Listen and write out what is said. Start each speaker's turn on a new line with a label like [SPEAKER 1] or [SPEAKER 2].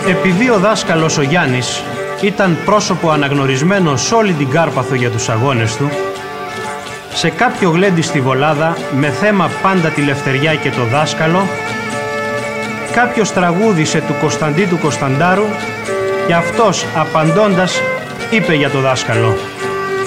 [SPEAKER 1] Επειδή ο δάσκαλος ο Γιάννης ήταν πρόσωπο αναγνωρισμένο σ' όλη την Κάρπαθο για τους αγώνες του, σε κάποιο γλέντι στη Βολάδα, με θέμα πάντα τη λευτεριά και το δάσκαλο, κάποιος τραγούδισε του Κωνσταντί του Κωνσταντάρου και αυτός απαντώντας είπε για το δάσκαλο: